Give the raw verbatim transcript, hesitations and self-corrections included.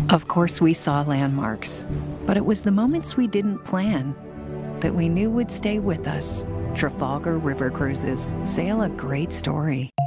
Of course, we saw landmarks, but it was the moments we didn't plan that we knew would stay with us. Trafalgar River Cruises. Sail a great story.